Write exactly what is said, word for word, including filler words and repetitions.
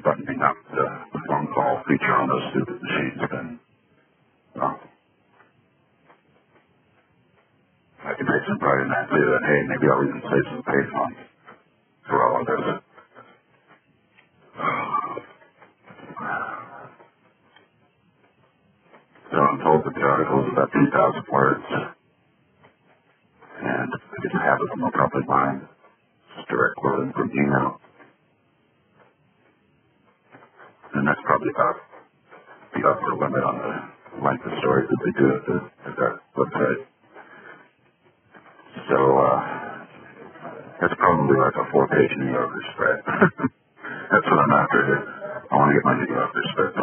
buttoning up the, the phone call feature on those stupid machines, then, well, I can take some pride in that too, that, hey, maybe I'll even save some pay funds for all of this. So I'm told that the article is about two thousand words, and if it's half of them are probably mine. Just direct quoting from email. And that's probably about the upper limit on the length of stories that they do at, the, at that website. So, uh, that's probably like a four-page New Yorker spread. That's what I'm after here. I want to get my New Yorker spread